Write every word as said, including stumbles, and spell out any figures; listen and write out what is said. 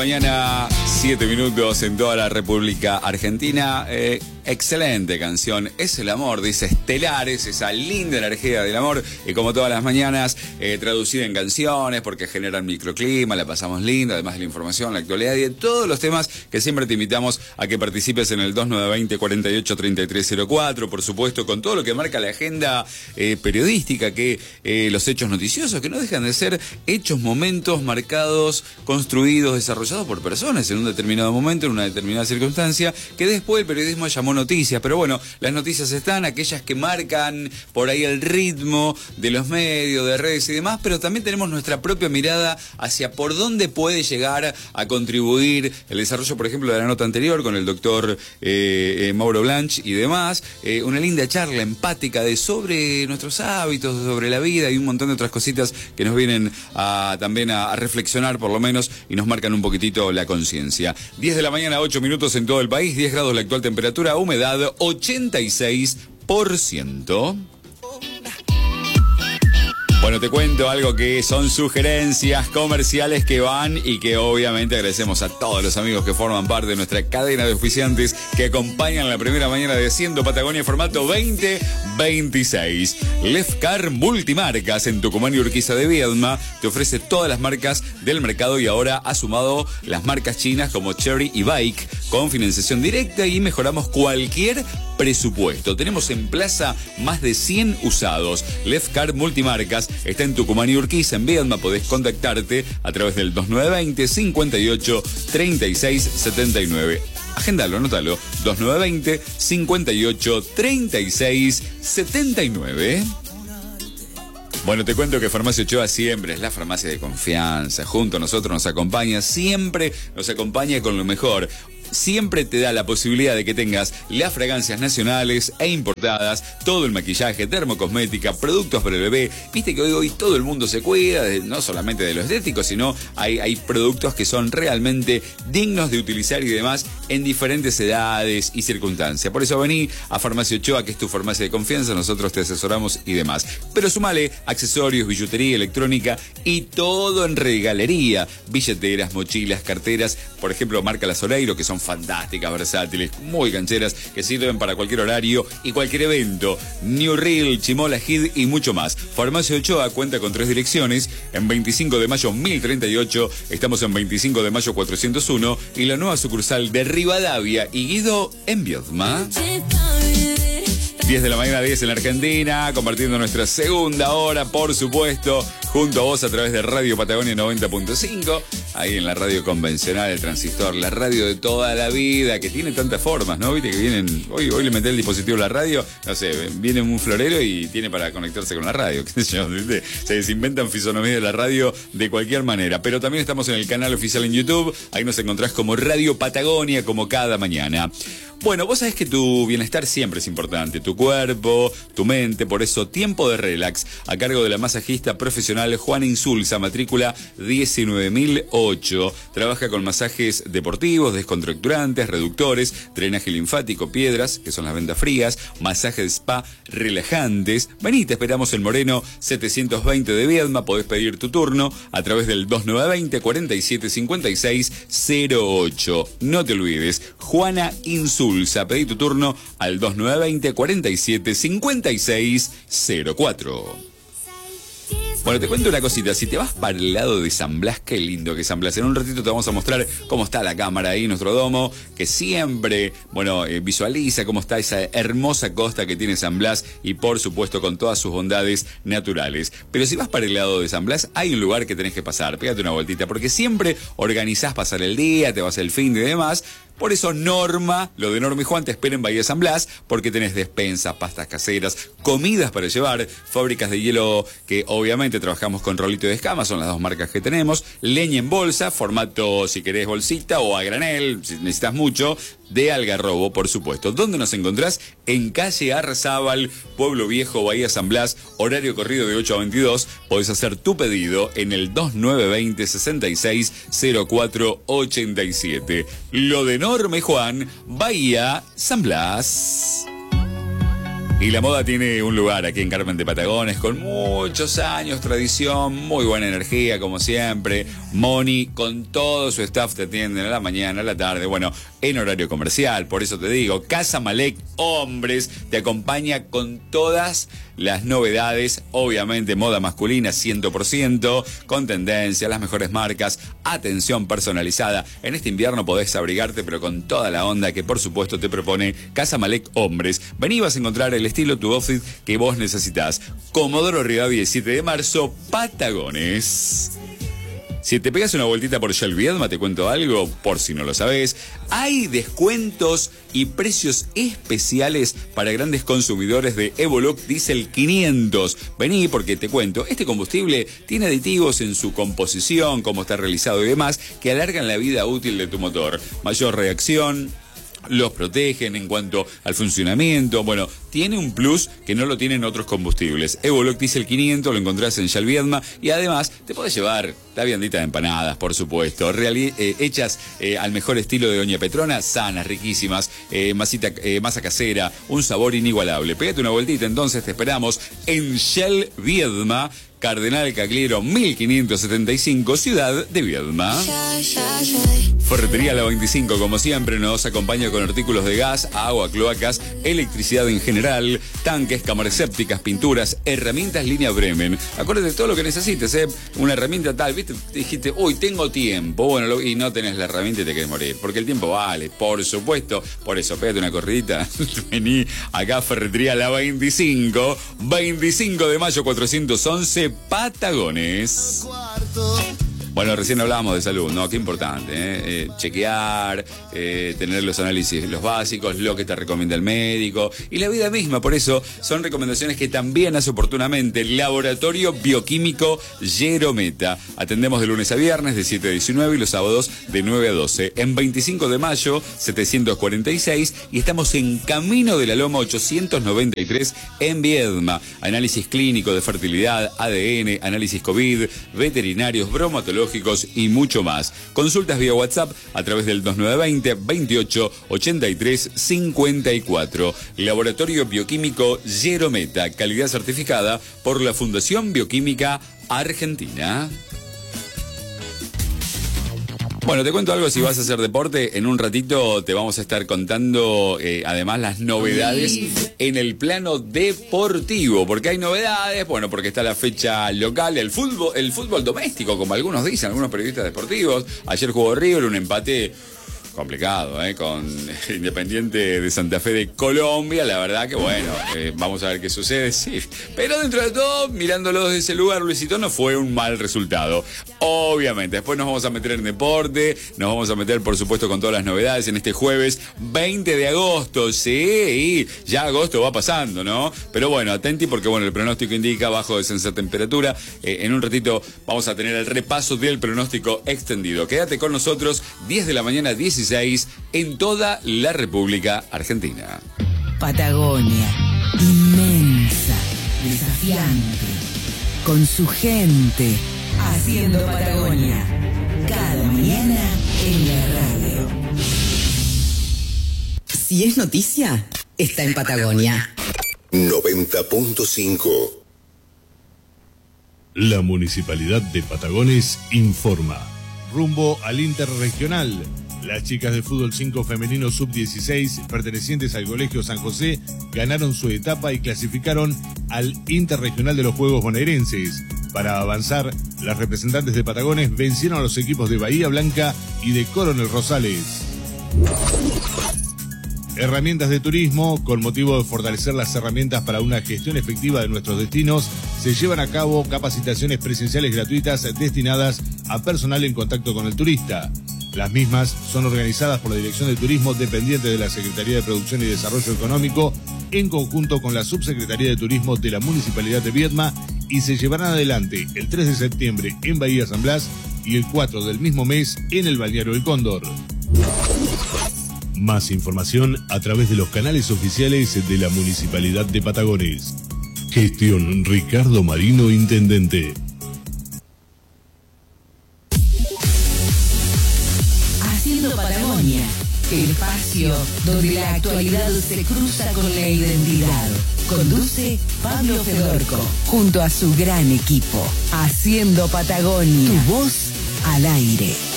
mañana, siete minutos en toda la República Argentina. Eh, excelente canción, Es el amor, dice Estelares, esa linda energía del amor. Y como todas las mañanas, eh, traducida en canciones porque generan microclima, la pasamos lindo, además de la información, la actualidad y de todos los temas que siempre te invitamos a que participes en el dos nueve dos cero, cuatro ocho tres tres cero cuatro. Por supuesto, con todo lo que marca la agenda eh, periodística, que eh, los hechos noticiosos, que no dejan de ser hechos, momentos marcados, construidos, desarrollados por personas en un determinado momento, en una determinada circunstancia, que después el periodismo llamó noticias. Pero bueno, las noticias están, aquellas que marcan por ahí el ritmo de los medios, de redes y demás, pero también tenemos nuestra propia mirada hacia por dónde puede llegar a contribuir el desarrollo, por ejemplo, de la nota anterior con el doctor eh, eh, Mauro Blanch y demás. Eh, una linda charla empática de sobre nuestros hábitos, sobre la vida y un montón de otras cositas que nos vienen a, también a, a reflexionar por lo menos y nos marcan un poquitito la conciencia. diez de la mañana, ocho minutos en todo el país, diez grados la actual temperatura, humedad ochenta y seis por ciento. Bueno, te cuento algo que son sugerencias comerciales que van y que obviamente agradecemos a todos los amigos que forman parte de nuestra cadena de oficiantes que acompañan la primera mañana de Haciendo Patagonia en formato veinte veintiséis. Lefcar Multimarcas en Tucumán y Urquiza de Viedma te ofrece todas las marcas del mercado y ahora ha sumado las marcas chinas como Cherry y Bike con financiación directa y mejoramos cualquier presupuesto. Tenemos en plaza más de cien usados. Lefcar Multimarcas está en Tucumán y Urquiza, en Viedma. Podés contactarte a través del dos nueve dos cero, cincuenta y ocho, treinta y seis setenta y nueve. Agendalo, anótalo. dos nueve dos cero, cincuenta y ocho, treinta y seis setenta y nueve. Bueno, te cuento que Farmacia Ochoa siempre es la farmacia de confianza. Junto a nosotros nos acompaña, siempre nos acompaña con lo mejor. Siempre te da la posibilidad de que tengas las fragancias nacionales e importadas, todo el maquillaje, termocosmética, productos para el bebé. Viste que hoy, hoy todo el mundo se cuida, de, no solamente de lo estético, sino hay, hay productos que son realmente dignos de utilizar y demás en diferentes edades y circunstancias. Por eso vení a Farmacia Ochoa, que es tu farmacia de confianza, nosotros te asesoramos y demás. Pero sumale accesorios, billutería, electrónica y todo en regalería. Billeteras, mochilas, carteras, por ejemplo, marca La Soleiro, que son fantásticas, versátiles, muy cancheras, que sirven para cualquier horario y cualquier evento. New Reel, Chimola, Hid y mucho más. Farmacia Ochoa cuenta con tres direcciones. En veinticinco de mayo mil treinta y ocho, estamos en veinticinco de mayo cuatrocientos uno y la nueva sucursal de Rivadavia y Guido en Viedma. diez de la mañana, diez en la Argentina, compartiendo nuestra segunda hora, por supuesto, junto a vos a través de Radio Patagonia noventa punto cinco, ahí en la radio convencional, el transistor, la radio de toda la vida, que tiene tantas formas, ¿no? Viste que vienen, hoy, hoy le meté el dispositivo a la radio, no sé, viene un florero y tiene para conectarse con la radio, qué sé yo, ¿viste? Se inventan fisonomías de la radio de cualquier manera, pero también estamos en el canal oficial en YouTube, ahí nos encontrás como Radio Patagonia, como cada mañana. Bueno, vos sabés que tu bienestar siempre es importante, tu cuerpo, tu mente, por eso Tiempo de Relax, a cargo de la masajista profesional Juana Insulza, matrícula diecinueve mil ocho. Trabaja con masajes deportivos, descontracturantes, reductores, drenaje linfático, piedras, que son las vendas frías, masajes spa relajantes. Vení, te esperamos en Moreno setecientos veinte de Viedma, podés pedir tu turno a través del dos nueve dos cero, cuarenta y siete cincuenta y seis cero ocho. No te olvides, Juana Insulza. Pedí tu turno al dos nueve dos cero, cuarenta y siete cincuenta y seis cero cuatro. Bueno, te cuento una cosita, si te vas para el lado de San Blas, qué lindo que es San Blas. En un ratito te vamos a mostrar cómo está la cámara ahí, nuestro domo, que siempre, bueno, eh, visualiza cómo está esa hermosa costa que tiene San Blas y por supuesto con todas sus bondades naturales. Pero si vas para el lado de San Blas, hay un lugar que tenés que pasar, pégate una vueltita, porque siempre organizás pasar el día, te vas el fin y demás. Por eso Norma, lo de Norma y Juan te espera en Bahía San Blas, porque tenés despensas, pastas caseras, comidas para llevar, fábricas de hielo que obviamente trabajamos con Rolito de Escama, son las dos marcas que tenemos, leña en bolsa, formato si querés bolsita o a granel, si necesitas mucho, de Algarrobo, por supuesto. ¿Dónde nos encontrás? En calle Arrazábal, Pueblo Viejo, Bahía San Blas, horario corrido de ocho a veintidós. Podés hacer tu pedido en el dos nueve dos cero, sesenta y seis cero cuatro ochenta y siete. Lo de Norma y Juan, Bahía San Blas. Y la moda tiene un lugar aquí en Carmen de Patagones con muchos años, tradición, muy buena energía como siempre. Moni con todo su staff te atienden a la mañana, a la tarde, bueno, en horario comercial. Por eso te digo, Casa Malek Hombres te acompaña con todas las novedades, obviamente moda masculina cien por ciento, con tendencia, las mejores marcas, atención personalizada. En este invierno podés abrigarte, pero con toda la onda que por supuesto te propone Casa Malek Hombres. Vení, vas a encontrar el estilo, tu outfit que vos necesitas. Comodoro Rivadavia, siete de marzo, Patagones. Si te pegas una vueltita por Shell Viedma, te cuento algo, por si no lo sabés. Hay descuentos y precios especiales para grandes consumidores de Evoluk Diesel quinientos. Vení porque te cuento, este combustible tiene aditivos en su composición, cómo está realizado y demás, que alargan la vida útil de tu motor. Mayor reacción, los protegen en cuanto al funcionamiento. Bueno, tiene un plus que no lo tienen otros combustibles. Evoluk Diesel quinientos lo encontrás en Shell Viedma y además te podés llevar la viandita de empanadas, por supuesto, Reali eh, hechas eh, al mejor estilo de Doña Petrona, sanas, riquísimas, eh, masita, eh, masa casera, un sabor inigualable. Pégate una vueltita, entonces te esperamos en Shell Viedma, Cardenal Cagliero mil quinientos setenta y cinco, ciudad de Viedma. Ferretería La veinticinco, como siempre, nos acompaña con artículos de gas, agua, cloacas, electricidad en general, tanques, cámaras sépticas, pinturas, herramientas línea Bremen. Acuérdate de todo lo que necesites, ¿eh? Una herramienta tal, ¿viste? Dijiste, uy, tengo tiempo. Bueno, lo, y no tenés la herramienta y te querés morir. Porque el tiempo vale, por supuesto. Por eso, pégate una corridita. Vení acá, Ferretería La veinticinco, veinticinco de mayo cuatrocientos once, Patagones. Bueno, recién hablábamos de salud, ¿no? Qué importante, ¿eh? Eh, chequear, eh, tener los análisis, los básicos, lo que te recomienda el médico y la vida misma. Por eso son recomendaciones que también hace oportunamente Laboratorio Bioquímico Yerometa. Atendemos de lunes a viernes de siete a diecinueve y los sábados de nueve a doce. En veinticinco de mayo, setecientos cuarenta y seis, y estamos en Camino de la Loma ochocientos noventa y tres en Viedma. Análisis clínico de fertilidad, A D N, análisis COVID, veterinarios, bromatología y mucho más. Consultas vía WhatsApp a través del dos nueve veinte, veintiocho, ochenta y tres, cincuenta y cuatro. Laboratorio Bioquímico Yerometa, calidad certificada por la Fundación Bioquímica Argentina. Bueno, te cuento algo, si vas a hacer deporte, en un ratito te vamos a estar contando eh, además las novedades en el plano deportivo, porque hay novedades, bueno, porque está la fecha local, el fútbol, el fútbol doméstico, como algunos dicen, algunos periodistas deportivos. Ayer jugó River, un empate complicado, ¿eh? Con Independiente de Santa Fe de Colombia. La verdad que bueno, eh, vamos a ver qué sucede, sí. Pero dentro de todo, mirándolo desde ese lugar, Luisito, no fue un mal resultado. Obviamente, después nos vamos a meter en deporte, nos vamos a meter, por supuesto, con todas las novedades en este jueves veinte de agosto. Sí, ya agosto va pasando, ¿no? Pero bueno, atenti porque bueno, el pronóstico indica bajo descenso de temperatura. Eh, en un ratito vamos a tener el repaso del pronóstico extendido. Quédate con nosotros, diez de la mañana, dieciséis, en toda la República Argentina. Patagonia, inmensa, desafiante, con su gente, haciendo Patagonia, cada mañana en la radio. Si es noticia, está en Patagonia. noventa punto cinco. La Municipalidad de Patagones informa. Rumbo al Interregional. Las chicas de fútbol cinco femenino sub dieciséis pertenecientes al Colegio San José ganaron su etapa y clasificaron al Interregional de los Juegos Bonaerenses. Para avanzar, las representantes de Patagones vencieron a los equipos de Bahía Blanca y de Coronel Rosales. Herramientas de turismo. Con motivo de fortalecer las herramientas para una gestión efectiva de nuestros destinos, se llevan a cabo capacitaciones presenciales gratuitas destinadas a personal en contacto con el turista. Las mismas son organizadas por la Dirección de Turismo dependiente de la Secretaría de Producción y Desarrollo Económico en conjunto con la Subsecretaría de Turismo de la Municipalidad de Viedma y se llevarán adelante el tres de septiembre en Bahía San Blas y el cuatro del mismo mes en el Balneario El Cóndor. Más información a través de los canales oficiales de la Municipalidad de Patagones. Gestión Ricardo Marino, Intendente. Haciendo Patagonia, el espacio donde la actualidad se cruza con la identidad. Conduce Pablo Fedorco, junto a su gran equipo. Haciendo Patagonia. Tu voz al aire.